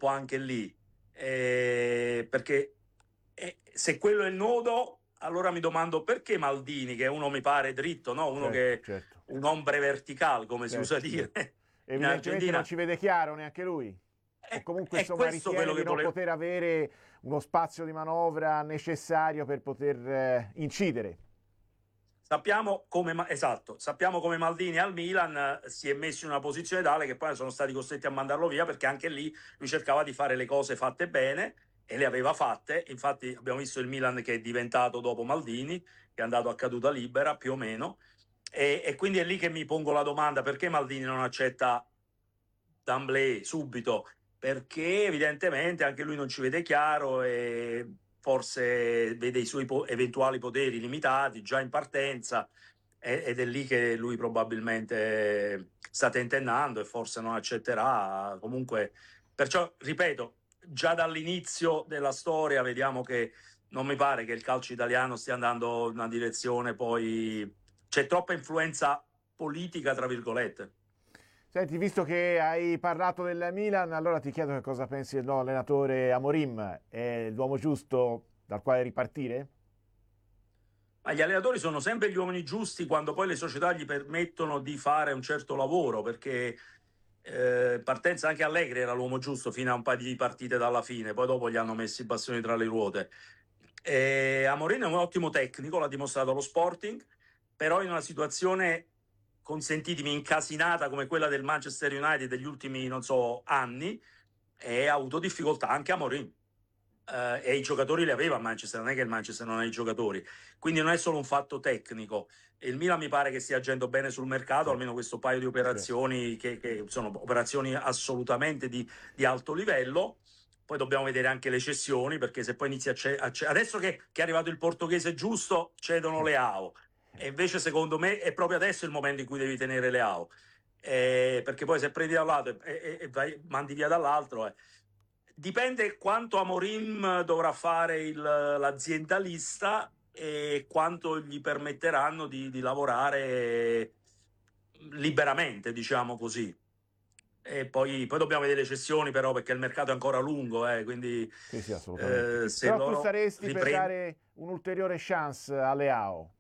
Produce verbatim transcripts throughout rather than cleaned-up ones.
troppo anche lì, eh, perché eh, se quello è il nodo, allora mi domando perché Maldini, che uno mi pare dritto, no? Uno Certo, che certo, un hombre vertical, come si usa certo, dire certo. in Evidentemente non Argentina. ci vede chiaro neanche lui. O È, comunque, è insomma, questo ritiene quello di che non volevo. poter avere uno spazio di manovra necessario per poter eh, incidere. Sappiamo come, ma- esatto, sappiamo come Maldini al Milan eh, si è messo in una posizione tale che poi sono stati costretti a mandarlo via perché anche lì lui cercava di fare le cose fatte bene e le aveva fatte. Infatti abbiamo visto il Milan che è diventato dopo Maldini, che è andato a caduta libera più o meno. E, e quindi è lì che mi pongo la domanda: perché Maldini non accetta d'emblée, subito? Perché evidentemente anche lui non ci vede chiaro e forse vede i suoi po- eventuali poteri limitati già in partenza, e- ed è lì che lui probabilmente sta tentennando e forse non accetterà. Comunque, perciò ripeto, già dall'inizio della storia vediamo che non mi pare che il calcio italiano stia andando in una direzione, poi c'è troppa influenza politica, tra virgolette. Senti, visto che hai parlato del Milan, allora ti chiedo che cosa pensi del nuovo allenatore Amorim. È l'uomo giusto dal quale ripartire? Ma gli allenatori sono sempre gli uomini giusti quando poi le società gli permettono di fare un certo lavoro, perché eh, partenza anche Allegri era l'uomo giusto fino a un paio di partite dalla fine, poi dopo gli hanno messo i bastoni tra le ruote. E Amorim è un ottimo tecnico, l'ha dimostrato lo Sporting, però in una situazione, consentitemi, incasinata come quella del Manchester United degli ultimi, non so, anni, e ha avuto difficoltà anche Amorim. Eh, e i giocatori li aveva a Manchester, non è che il Manchester non ha i giocatori, quindi non è solo un fatto tecnico. Il Milan mi pare che stia agendo bene sul mercato, Sì, almeno questo paio di sì. operazioni che, che sono operazioni assolutamente di, di alto livello. Poi dobbiamo vedere anche le cessioni, perché se poi inizia a, ce- a ce- adesso che, che è arrivato il portoghese giusto, cedono le A O, e invece secondo me è proprio adesso il momento in cui devi tenere le A O, eh, perché poi se prendi da un lato e, e- e vai- mandi via dall'altro, eh. Dipende quanto Amorim dovrà fare il- l'aziendalista e quanto gli permetteranno di, di lavorare liberamente, diciamo così. E poi, poi dobbiamo vedere le cessioni, però, perché il mercato è ancora lungo, eh, quindi Sì, sì, assolutamente. eh, se Però tu loro saresti per riprendono. dare un'ulteriore chance alle A O.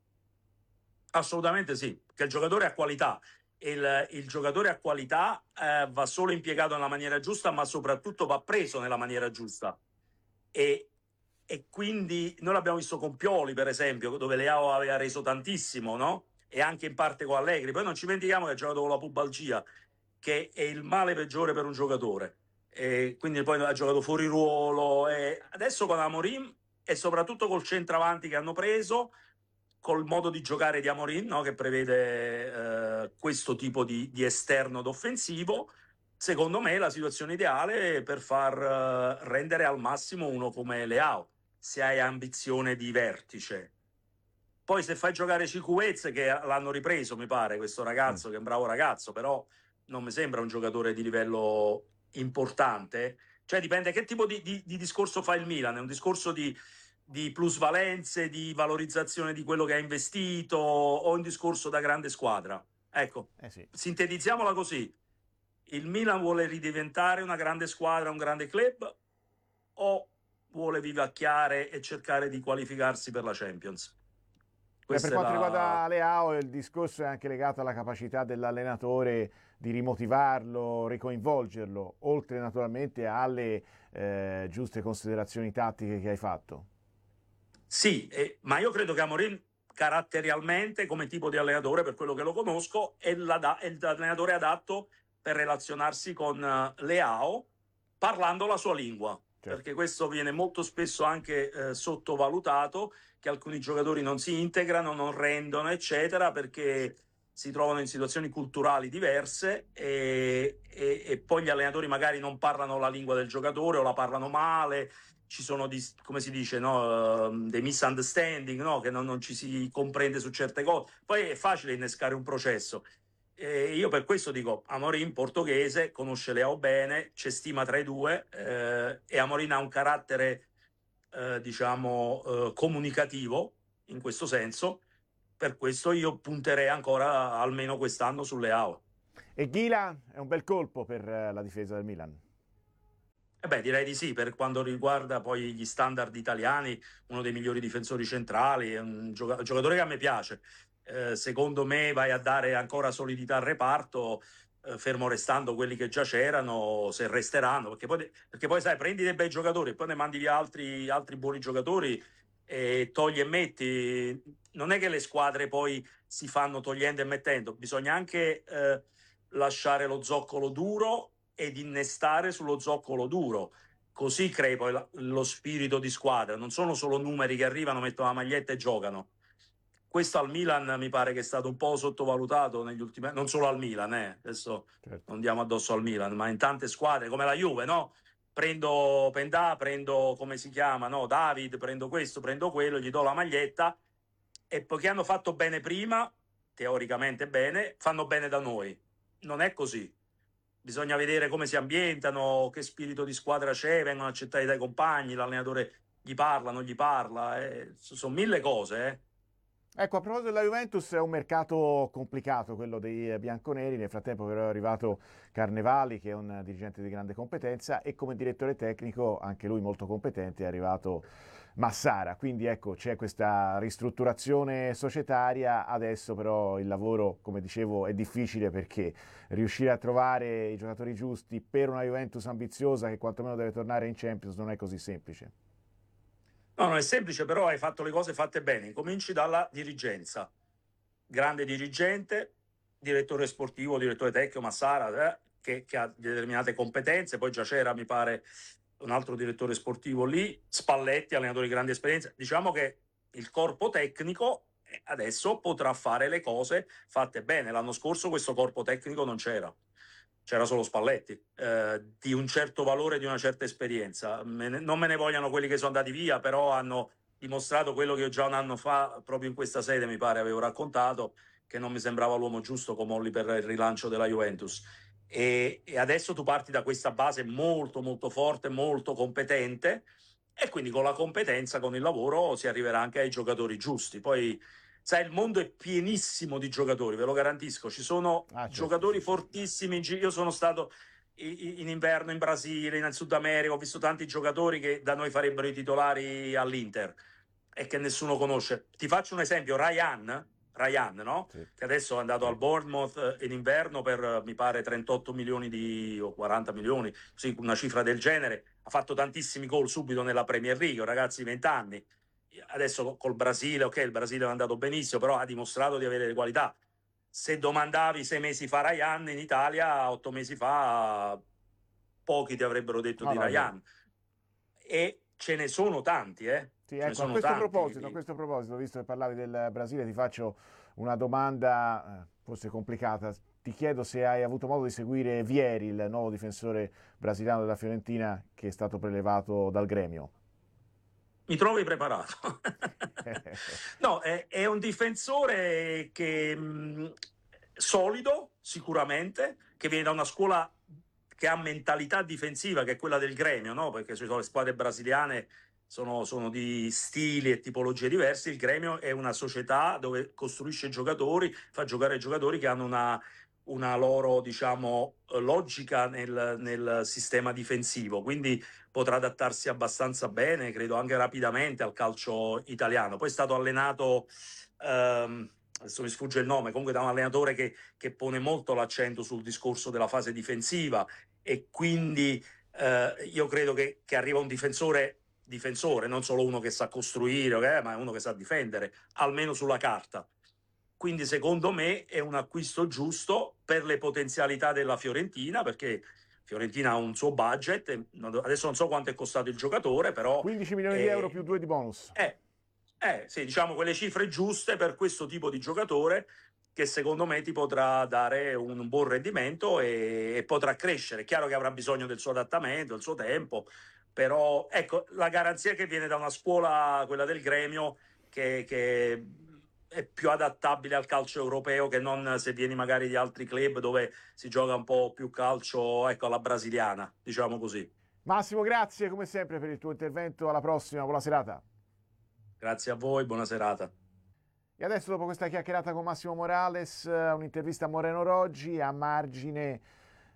Assolutamente sì, che il giocatore ha qualità. Il, il giocatore ha qualità, eh, va solo impiegato nella maniera giusta, ma soprattutto va preso nella maniera giusta. E, e quindi noi l'abbiamo visto con Pioli, per esempio, dove Leao aveva reso tantissimo, no? E anche in parte con Allegri. Poi non ci dimentichiamo che ha giocato con la pubalgia, che è il male peggiore per un giocatore. E quindi poi ha giocato fuori ruolo. E adesso con Amorim e soprattutto col centravanti che hanno preso, col modo di giocare di Amorim, no? Che prevede eh, questo tipo di, di esterno d'offensivo, secondo me è la situazione ideale per far uh, rendere al massimo uno come Leao, se hai ambizione di vertice. Poi se fai giocare Cicuez, che l'hanno ripreso, mi pare, questo Mm. ragazzo, che è un bravo ragazzo, però non mi sembra un giocatore di livello importante. Cioè dipende che tipo di, di, di discorso fa il Milan, è un discorso di, di plusvalenze, di valorizzazione di quello che ha investito, o un discorso da grande squadra. Ecco, Eh sì. sintetizziamola così: il Milan vuole ridiventare una grande squadra, un grande club, o vuole vivacchiare e cercare di qualificarsi per la Champions? Beh, per Questa è quanto la. riguarda le A O, il discorso è anche legato alla capacità dell'allenatore di rimotivarlo, ricoinvolgerlo, oltre naturalmente alle eh, giuste considerazioni tattiche che hai fatto. Sì, eh, ma io credo che Amorim caratterialmente, come tipo di allenatore, per quello che lo conosco, è, l'ada- è l'allenatore adatto per relazionarsi con eh, le A O parlando la sua lingua, Certo. perché questo viene molto spesso anche eh, sottovalutato, che alcuni giocatori non si integrano, non rendono, eccetera, perché si trovano in situazioni culturali diverse, e, e- e poi gli allenatori magari non parlano la lingua del giocatore o la parlano male. Ci sono, dis- come si dice, no? Ehm, dei misunderstanding, no? Che non, non ci si comprende su certe cose. Poi è facile innescare un processo. E io per questo dico: Amorim, portoghese, conosce Leao bene, c'è stima tra i due, eh, e Amorim ha un carattere, eh, diciamo, eh, comunicativo in questo senso. Per questo io punterei ancora almeno quest'anno su Leao. E Ghila è un bel colpo per eh, la difesa del Milan. Eh beh, direi di sì, per quanto riguarda poi gli standard italiani, uno dei migliori difensori centrali, è un gioca- giocatore che a me piace. Eh, secondo me vai a dare ancora solidità al reparto, eh, fermo restando quelli che già c'erano, se resteranno, perché poi, perché poi sai, prendi dei bei giocatori e poi ne mandi via altri, altri buoni giocatori e togli e metti. Non è che le squadre poi si fanno togliendo e mettendo, bisogna anche eh, lasciare lo zoccolo duro ed innestare sullo zoccolo duro. Così crei poi la- lo spirito di squadra. Non sono solo numeri che arrivano, mettono la maglietta e giocano. Questo al Milan mi pare che è stato un po' sottovalutato negli ultimi anni, non solo al Milan, eh. Adesso Certo. non diamo addosso al Milan, ma in tante squadre come la Juve, no? Prendo Pendà, prendo come si chiama, no? David, prendo questo, prendo quello, gli do la maglietta e poiché hanno fatto bene prima, teoricamente bene, fanno bene da noi. Non è così. Bisogna vedere come si ambientano, che spirito di squadra c'è, vengono accettati dai compagni, l'allenatore gli parla, non gli parla, eh. Sono mille cose, eh. Ecco, a proposito della Juventus, è un mercato complicato quello dei bianconeri. Nel frattempo però è arrivato Carnevali, che è un dirigente di grande competenza, e come direttore tecnico, anche lui molto competente, è arrivato Massara. Quindi ecco, c'è questa ristrutturazione societaria. Adesso però il lavoro, come dicevo, è difficile, perché riuscire a trovare i giocatori giusti per una Juventus ambiziosa che quantomeno deve tornare in Champions non è così semplice. No, non è semplice, però hai fatto le cose fatte bene. Cominci dalla dirigenza. Grande dirigente, direttore sportivo, direttore tecnico, Massara, eh, che, che ha determinate competenze. Poi già c'era, mi pare, un altro direttore sportivo lì. Spalletti, allenatore di grande esperienza. Diciamo che il corpo tecnico eh, adesso potrà fare le cose fatte bene. L'anno scorso questo corpo tecnico non c'era. C'era solo Spalletti, eh, di un certo valore, di una certa esperienza. Me ne, non me ne vogliano quelli che sono andati via, però hanno dimostrato quello che io già un anno fa, proprio in questa sede, mi pare, avevo raccontato, che non mi sembrava l'uomo giusto Comolli per il rilancio della Juventus. E, e adesso tu parti da questa base molto, molto forte, molto competente, e quindi con la competenza, con il lavoro, si arriverà anche ai giocatori giusti. Poi sai, il mondo è pienissimo di giocatori, ve lo garantisco. Ci sono Ah, certo, giocatori sì, sì. fortissimi. Io sono stato in inverno in Brasile, in Sud America, ho visto tanti giocatori che da noi farebbero i titolari all'Inter e che nessuno conosce. Ti faccio un esempio, Ryan, Ryan, no? Sì, Che adesso è andato sì. al Bournemouth in inverno per, mi pare, trentotto milioni di, o quaranta milioni, sì, una cifra del genere. Ha fatto tantissimi gol subito nella Premier League, un ragazzo di venti anni. Adesso col Brasile, ok, il Brasile è andato benissimo, però ha dimostrato di avere le qualità. Se domandavi sei mesi fa Ryan in Italia, otto mesi fa, pochi ti avrebbero detto No, di no, è vero. Ryan. E ce ne sono tanti, eh? Sì, Ce ne ecco, a sono questo proposito, a tanti. questo proposito, visto che parlavi del Brasile, ti faccio una domanda, eh, forse complicata. Ti chiedo se hai avuto modo di seguire Vieri, il nuovo difensore brasiliano della Fiorentina, che è stato prelevato dal Gremio. Mi trovi preparato. No, è, è un difensore che mh, solido, sicuramente, che viene da una scuola che ha mentalità difensiva, che è quella del Gremio, no? Perché ci sono le squadre brasiliane sono, sono di stili e tipologie diverse. Il Gremio è una società dove costruisce giocatori, fa giocare giocatori che hanno una, una loro, diciamo, logica nel, nel sistema difensivo. Quindi potrà adattarsi abbastanza bene, credo anche rapidamente al calcio italiano. Poi è stato allenato, ehm, adesso mi sfugge il nome, comunque da un allenatore che, che pone molto l'accento sul discorso della fase difensiva e quindi eh, io credo che, che arriva un difensore difensore, non solo uno che sa costruire, eh, ma è uno che sa difendere, almeno sulla carta. Quindi secondo me è un acquisto giusto per le potenzialità della Fiorentina, perché Fiorentina ha un suo budget, adesso non so quanto è costato il giocatore, però quindici milioni di euro è, più due di bonus. è, è sì, diciamo quelle cifre giuste per questo tipo di giocatore che secondo me ti potrà dare un buon rendimento e, e potrà crescere. È chiaro che avrà bisogno del suo adattamento, del suo tempo, però ecco, la garanzia che viene da una scuola, quella del Gremio, che, che è più adattabile al calcio europeo che non se vieni magari di altri club dove si gioca un po' più calcio, ecco, alla brasiliana, diciamo così. Massimo, grazie come sempre per il tuo intervento. Alla prossima, buona serata. Grazie a voi, buona serata. E adesso, dopo questa chiacchierata con Massimo Morales, un'intervista a Moreno Roggi a margine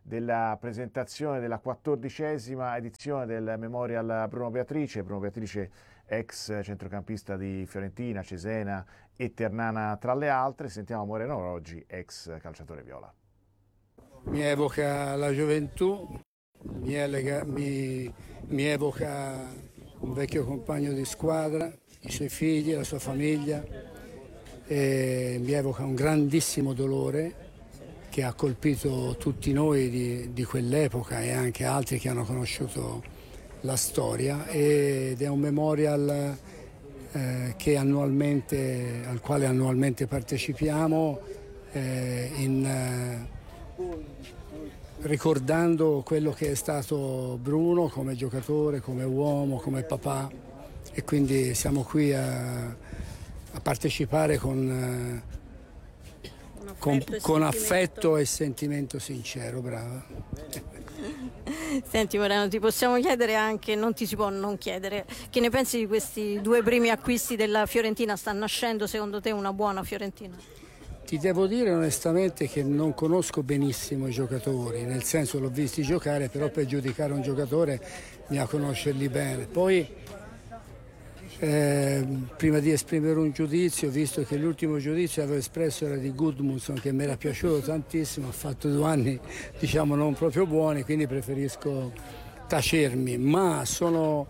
della presentazione della quattordicesima edizione del Memorial Bruno Beatrice. Bruno Beatrice, ex centrocampista di Fiorentina, Cesena e Ternana tra le altre. Sentiamo Moreno Roggi, ex calciatore viola. Mi evoca la gioventù, mi, elega, mi, mi evoca un vecchio compagno di squadra, i suoi figli, la sua famiglia, e mi evoca un grandissimo dolore che ha colpito tutti noi di, di quell'epoca e anche altri che hanno conosciuto la storia, ed è un memorial eh, che annualmente, al quale annualmente partecipiamo eh, in... Eh, ricordando quello che è stato Bruno come giocatore, come uomo, come papà, e quindi siamo qui a, a partecipare con, con, con affetto e sentimento sincero. Brava. Senti Moreno, ti possiamo chiedere anche, non ti si può non chiedere, che ne pensi di questi due primi acquisti della Fiorentina? Sta nascendo secondo te una buona Fiorentina? Ti devo dire onestamente che non conosco benissimo i giocatori, nel senso l'ho visti giocare, però per giudicare un giocatore bisogna conoscerli bene. Poi eh, prima di esprimere un giudizio, visto che l'ultimo giudizio che avevo espresso era di Gudmundsson, che mi era piaciuto tantissimo, ha fatto due anni diciamo non proprio buoni, quindi preferisco tacermi, ma sono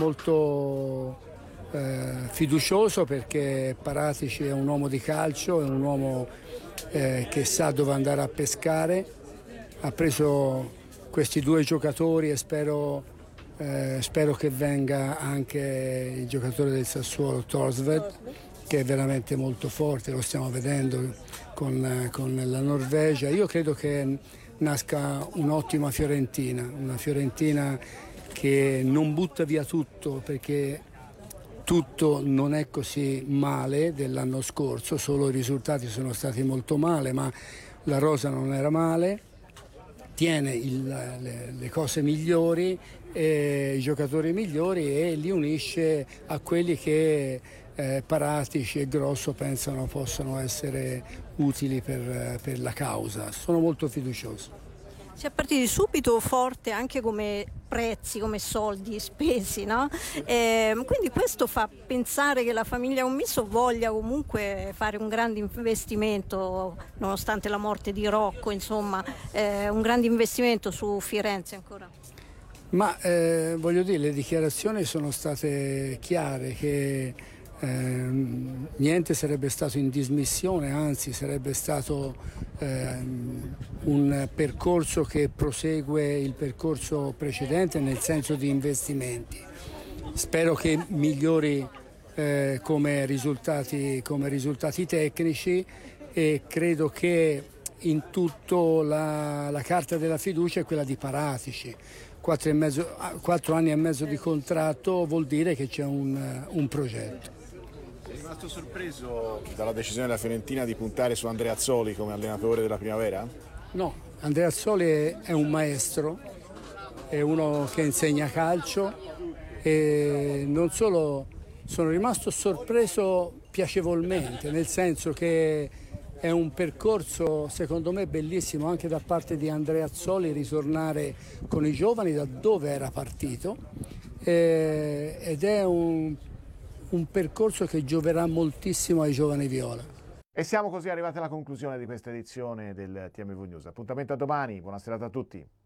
molto Eh, fiducioso perché Paratici è un uomo di calcio, è un uomo eh, che sa dove andare a pescare. Ha preso questi due giocatori e spero, eh, spero che venga anche il giocatore del Sassuolo, Thorstvedt, che è veramente molto forte, lo stiamo vedendo con, con la Norvegia. Io credo che nasca un'ottima Fiorentina, una Fiorentina che non butta via tutto, perché tutto non è così male dell'anno scorso, solo i risultati sono stati molto male, ma la rosa non era male, tiene il, le, le cose migliori, e i giocatori migliori, e li unisce a quelli che eh, Paratici e Grosso pensano possano essere utili per, per la causa. Sono molto fiducioso. Si è partiti subito forte anche come prezzi, come soldi spesi, no? E quindi questo fa pensare che la famiglia Commisso voglia comunque fare un grande investimento, nonostante la morte di Rocco, insomma, eh, un grande investimento su Firenze ancora. Ma eh, voglio dire, le dichiarazioni sono state chiare che Eh, niente sarebbe stato in dismissione, anzi sarebbe stato eh, un percorso che prosegue il percorso precedente nel senso di investimenti. Spero che migliori eh, come risultati, come risultati tecnici, e credo che in tutto la, la carta della fiducia è quella di Paratici. Quattro, e mezzo, quattro anni e mezzo di contratto vuol dire che c'è un, un progetto. Sei rimasto sorpreso dalla decisione della Fiorentina di puntare su Andrea Azzoli come allenatore della primavera? No, Andrea Azzoli è un maestro, è uno che insegna calcio, e non solo, sono rimasto sorpreso piacevolmente, nel senso che è un percorso secondo me bellissimo anche da parte di Andrea Azzoli, ritornare con i giovani da dove era partito, eh, ed è un un percorso che gioverà moltissimo ai giovani viola. E siamo così arrivati alla conclusione di questa edizione del T M V News. Appuntamento a domani, buona serata a tutti.